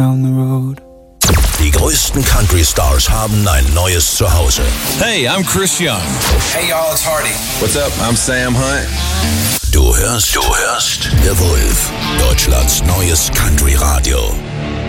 down the road. Die größten Country Stars haben ein neues Zuhause. Hey, I'm Chris Young. Hey y'all, it's Hardy. What's up? I'm Sam Hunt. Du hörst The Wolf, Deutschlands neues Country Radio.